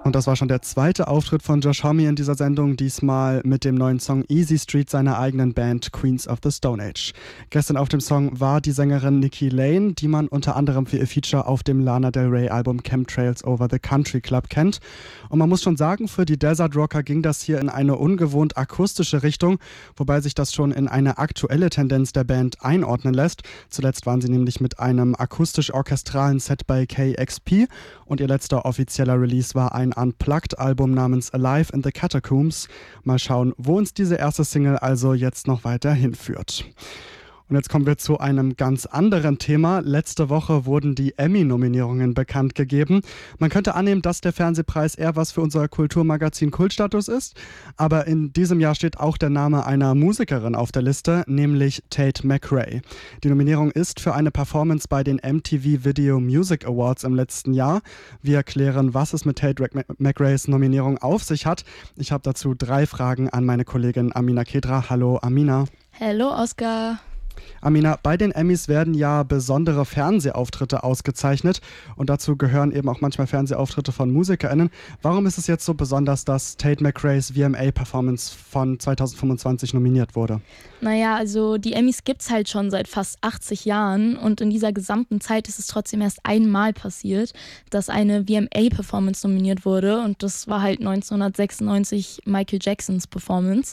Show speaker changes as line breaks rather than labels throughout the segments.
Und das war schon der zweite Auftritt von Josh Homme in dieser Sendung, diesmal mit dem neuen Song Easy Street seiner eigenen Band Queens of the Stone Age. Gestern auf dem Song war die Sängerin Nikki Lane, die man unter anderem für ihr Feature auf dem Lana Del Rey Album Chemtrails Over the Country Club kennt. Und man muss schon sagen, für die Desert Rocker ging das hier in eine ungewohnt akustische Richtung, wobei sich das schon in eine aktuelle Tendenz der Band einordnen lässt. Zuletzt waren sie nämlich mit einem akustisch-orchestralen Set bei KXP und ihr letzter offizieller Release war ein Unplugged-Album namens Alive in the Catacombs. Mal schauen, wo uns diese erste Single also jetzt noch weiter hinführt. Und jetzt kommen wir zu einem ganz anderen Thema. Letzte Woche wurden die Emmy-Nominierungen bekannt gegeben. Man könnte annehmen, dass der Fernsehpreis eher was für unser Kulturmagazin Kultstatus ist. Aber in diesem Jahr steht auch der Name einer Musikerin auf der Liste, nämlich Tate McRae. Die Nominierung ist für eine Performance bei den MTV Video Music Awards im letzten Jahr. Wir erklären, was es mit Tate McRaes Nominierung auf sich hat. Ich habe dazu 3 Fragen an meine Kollegin Amina Kedra. Hallo Amina.
Hallo Oskar.
Amina, bei den Emmys werden ja besondere Fernsehauftritte ausgezeichnet und dazu gehören eben auch manchmal Fernsehauftritte von MusikerInnen. Warum ist es jetzt so besonders, dass Tate McRaes VMA-Performance von 2025 nominiert wurde?
Naja, also die Emmys gibt es halt schon seit fast 80 Jahren und in dieser gesamten Zeit ist es trotzdem erst einmal passiert, dass eine VMA-Performance nominiert wurde und das war halt 1996 Michael Jacksons Performance.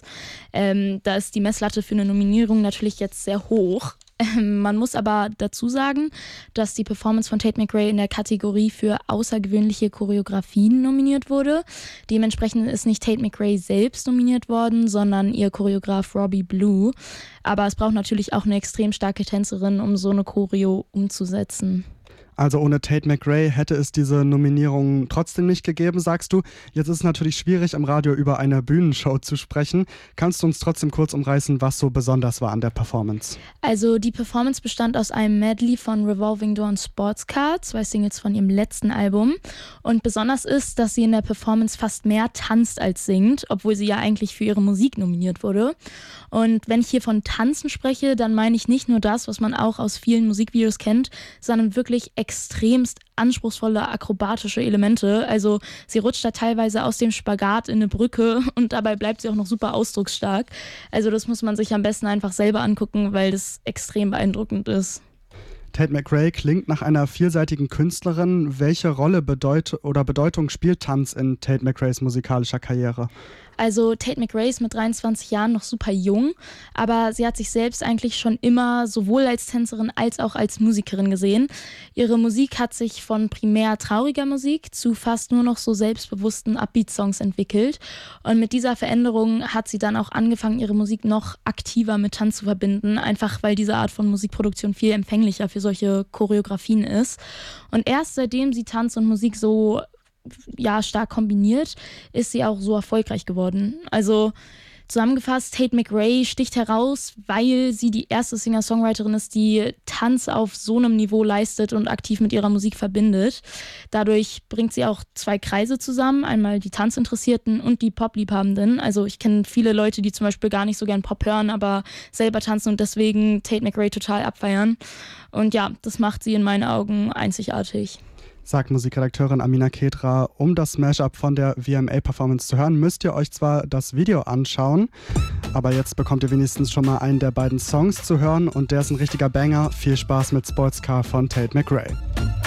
Da ist die Messlatte für eine Nominierung natürlich jetzt sehr hoch. Man muss aber dazu sagen, dass die Performance von Tate McRae in der Kategorie für außergewöhnliche Choreografien nominiert wurde. Dementsprechend ist nicht Tate McRae selbst nominiert worden, sondern ihr Choreograf Robbie Blue. Aber es braucht natürlich auch eine extrem starke Tänzerin, um so eine Choreo umzusetzen.
Also ohne Tate McRae hätte es diese Nominierung trotzdem nicht gegeben, sagst du. Jetzt ist es natürlich schwierig, im Radio über eine Bühnenshow zu sprechen. Kannst du uns trotzdem kurz umreißen, was so besonders war an der Performance?
Also die Performance bestand aus einem Medley von Revolving Door und Sportscar, 2 Singles von ihrem letzten Album. Und besonders ist, dass sie in der Performance fast mehr tanzt als singt, obwohl sie ja eigentlich für ihre Musik nominiert wurde. Und wenn ich hier von Tanzen spreche, dann meine ich nicht nur das, was man auch aus vielen Musikvideos kennt, sondern wirklich extremst anspruchsvolle akrobatische Elemente. Also sie rutscht da teilweise aus dem Spagat in eine Brücke und dabei bleibt sie auch noch super ausdrucksstark. Also das muss man sich am besten einfach selber angucken, weil das extrem beeindruckend ist.
Tate McRae klingt nach einer vielseitigen Künstlerin. Welche Rolle Bedeutung spielt Tanz in Tate McRaes musikalischer Karriere?
Also Tate McRae ist mit 23 Jahren noch super jung, aber sie hat sich selbst eigentlich schon immer sowohl als Tänzerin als auch als Musikerin gesehen. Ihre Musik hat sich von primär trauriger Musik zu fast nur noch so selbstbewussten Upbeat-Songs entwickelt. Und mit dieser Veränderung hat sie dann auch angefangen, ihre Musik noch aktiver mit Tanz zu verbinden, einfach weil diese Art von Musikproduktion viel empfänglicher für solche Choreografien ist. Und erst seitdem sie Tanz und Musik so stark kombiniert, ist sie auch so erfolgreich geworden. Also zusammengefasst, Tate McRae sticht heraus, weil sie die erste Singer-Songwriterin ist, die Tanz auf so einem Niveau leistet und aktiv mit ihrer Musik verbindet. Dadurch bringt sie auch 2 Kreise zusammen, einmal die Tanzinteressierten und die Pop-Liebhabenden. Also ich kenne viele Leute, die zum Beispiel gar nicht so gern Pop hören, aber selber tanzen und deswegen Tate McRae total abfeiern. Und ja, das macht sie in meinen Augen einzigartig.
Sagt Musikredakteurin Amina Kedra. Um das Mashup von der VMA-Performance zu hören, müsst ihr euch zwar das Video anschauen, aber jetzt bekommt ihr wenigstens schon mal einen der beiden Songs zu hören und der ist ein richtiger Banger. Viel Spaß mit Sportscar von Tate McRae.